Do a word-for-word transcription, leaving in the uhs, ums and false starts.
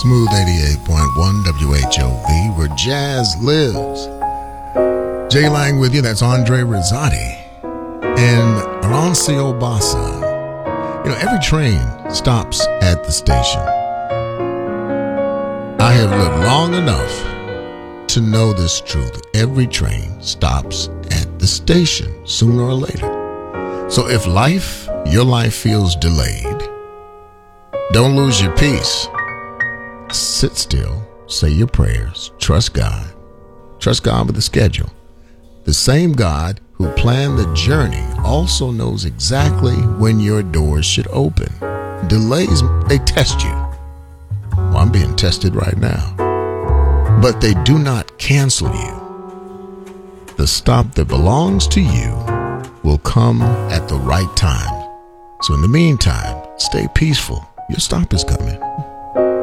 Smooth eighty-eight point one W H O V, where jazz lives. Jay Lang with you. That's Andre Rosati and Arancio Bassa. You know, every train stops at the station. I have lived long enough to know this truth. Every train stops at the station sooner or later. So if life, your life feels delayed, don't lose your peace. Sit still, say your prayers, trust God. Trust God with the schedule. The same God who planned the journey also knows exactly when your doors should open. Delays, they test you. Well, I'm being tested right now. But they do not cancel you. The stop that belongs to you will come at the right time. So in the meantime, stay peaceful. Your stop is coming.